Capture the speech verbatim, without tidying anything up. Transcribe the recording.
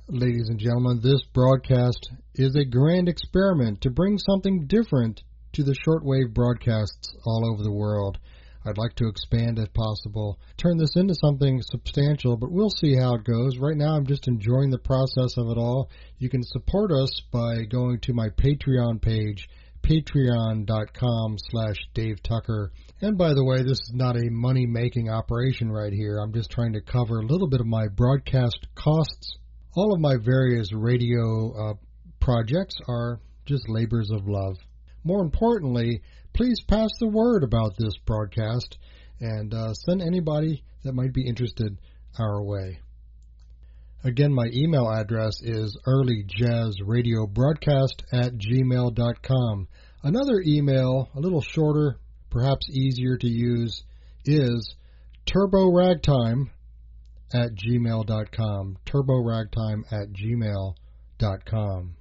Ladies and gentlemen, this broadcast is a grand experiment to bring something different to the shortwave broadcasts all over the world. I'd like to expand if possible, turn this into something substantial, but we'll see how it goes. Right now I'm just enjoying the process of it all. You can support us by going to my Patreon page, patreon.com slash Dave Tucker. And by the way, this is not a money-making operation right here. I'm just trying to cover a little bit of my broadcast costs. All of my various radio uh, projects are just labors of love. More importantly, please pass the word about this broadcast and uh, send anybody that might be interested our way. Again, my email address is earlyjazzradiobroadcast at gmail dot com. Another email, a little shorter, perhaps easier to use, is turboragtime at gmail dot com. turboragtime at gmail dot com.